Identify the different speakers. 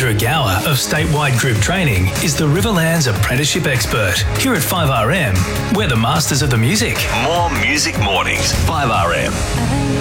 Speaker 1: Andrew Gower of Statewide Group Training is the Riverlands apprenticeship expert. Here at 5RM, we're the masters of the music.
Speaker 2: More Music Mornings, 5RM.